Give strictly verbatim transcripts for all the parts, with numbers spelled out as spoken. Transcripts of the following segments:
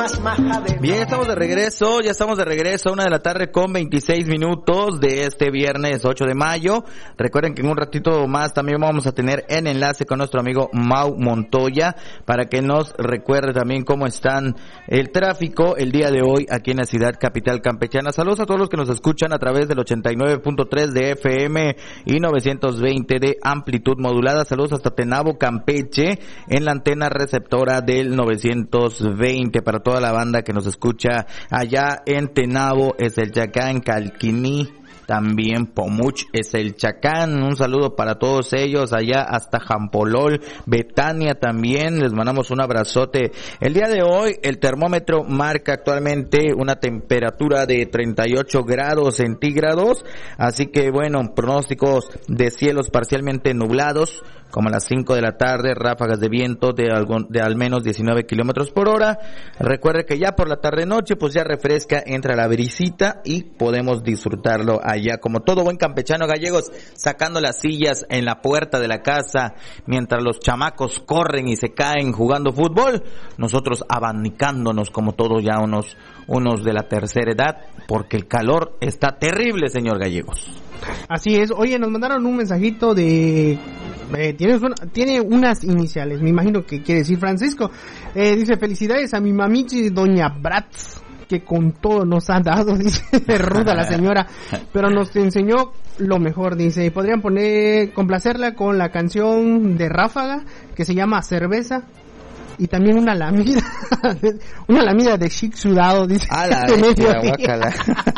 más majadero. Bien, estamos de regreso, ya estamos de regreso, una de la tarde con veintiséis minutos de este viernes ocho de mayo. Recuerden que en un ratito más también vamos a tener el enlace con nuestro amigo Mau Montoya para que nos recuerde también cómo están el tráfico el día de hoy aquí en la ciudad capital campechana. Saludos a todos los que nos escuchan a través del ochenta y nueve punto tres de F M y novecientos veinte de amplitud modulada. Saludos hasta Tenabo, Campeche, en la antena receptora del novecientos veinte para toda la banda que nos escucha allá en Tenabo, es el Chacán, Calquiní, también Pomuch es el Chacán. Un saludo para todos ellos allá hasta Jampolol, Betania también, les mandamos un abrazote. El día de hoy el termómetro marca actualmente una temperatura de treinta y ocho grados centígrados, así que bueno, pronósticos de cielos parcialmente nublados, como a las cinco de la tarde, ráfagas de viento de, algún, de al menos diecinueve kilómetros por hora. Recuerde que ya por la tarde-noche, pues ya refresca, entra la brisita y podemos disfrutarlo allá. Como todo buen campechano, gallegos, sacando las sillas en la puerta de la casa, mientras los chamacos corren y se caen jugando fútbol, nosotros abanicándonos como todos ya unos, unos de la tercera edad, porque el calor está terrible, señor Gallegos. Así es. Oye, nos mandaron un mensajito de... Eh, tiene, tiene unas iniciales, me imagino que quiere decir Francisco. Eh, dice, felicidades a mi mamichi doña Bratz, que con todo nos ha dado, dice, ruda la señora, pero nos enseñó lo mejor, dice. Podrían poner, complacerla con la canción de Ráfaga, que se llama Cerveza. Y también una lamida, una lamida de chic sudado, dice. A la guácala.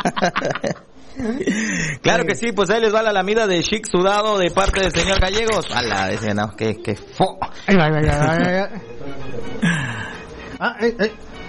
Claro que sí, pues ahí les va la lamida de chic sudado de parte del señor Gallegos. A la vez, no, que, que fo. Ay, ay, ay, ay, ay. Ah, ay, ay.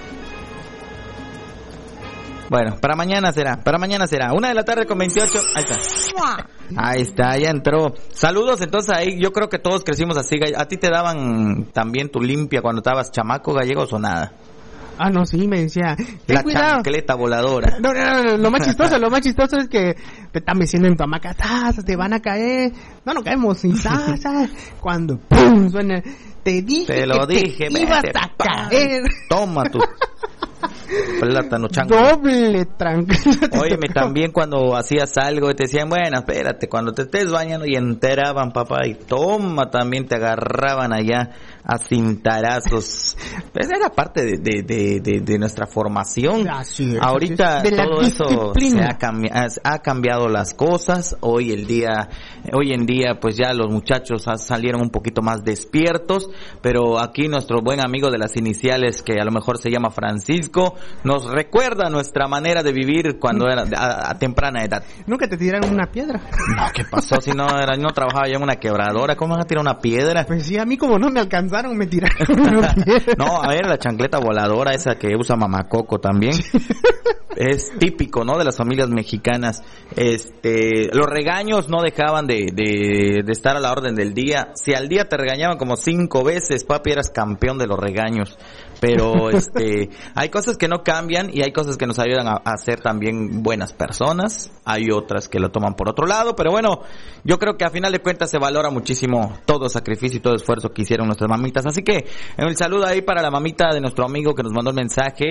Bueno, para mañana será, para mañana será. Una de la tarde con veintiocho. Ahí está. Ahí está, ya entró. Saludos, entonces ahí yo creo que todos crecimos así. ¿A ti te daban también tu limpia cuando estabas chamaco, Gallegos, o nada? Ah, no, sí, me decía, la cuidado. Chancleta voladora. No, no, no, no, lo más chistoso, lo más chistoso es que te están diciendo en tu hamaca, te van a caer. No, no caemos, y sa, sa. Cuando pum, suena, te dije te lo que dije, te ibas a caer. Toma tu plátano chango. Doble tranquilo. Óyeme, también cuando hacías algo y te decían, bueno, espérate, cuando te estés bañando, y enteraban, papá, y toma, también te agarraban allá a cintarazos. Esa era parte de, de, de, de, de nuestra formación. Así es, ahorita así es. todo eso se ha, cambi- ha cambiado las cosas. Hoy el día, hoy en día, pues ya los muchachos salieron un poquito más despiertos, pero aquí nuestro buen amigo de las iniciales, que a lo mejor se llama Francisco, nos recuerda nuestra manera de vivir cuando era a, a temprana edad. ¿Nunca te tiraron una piedra? No, ¿qué pasó? Si no era, no trabajaba yo en una quebradora, ¿cómo vas a tirar una piedra? Pues sí, a mí como no me alcanzaron, me tiraron una piedra. No, a ver, la chancleta voladora, esa que usa Mamacoco también. Es típico, ¿no? De las familias mexicanas. Este, los regaños no dejaban de, de, de estar a la orden del día. Si al día te regañaban como cinco veces, papi, eras campeón de los regaños. Pero, este, hay cosas que no cambian y hay cosas que nos ayudan a, a ser también buenas personas. Hay otras que lo toman por otro lado, pero bueno, yo creo que a final de cuentas se valora muchísimo todo sacrificio y todo esfuerzo que hicieron nuestras mamitas. Así que, el saludo ahí para la mamita de nuestro amigo que nos mandó el mensaje.